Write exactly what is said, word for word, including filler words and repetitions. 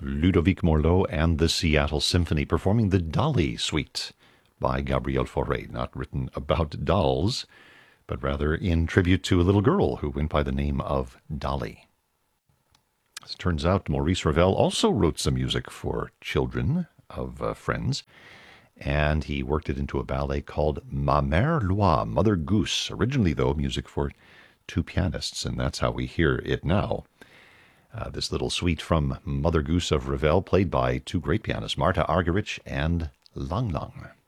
Ludovic Morlot and the Seattle Symphony performing the Dolly Suite by Gabriel Fauré, not written about dolls, but rather in tribute to a little girl who went by the name of Dolly. As it turns out, Maurice Ravel also wrote some music for children of uh, friends, and he worked it into a ballet called Ma Mère Loire, Mother Goose, originally, though, music for two pianists, and that's how we hear it now. Uh, this little suite from Mother Goose of Ravel, played by two great pianists, Martha Argerich and Lang Lang.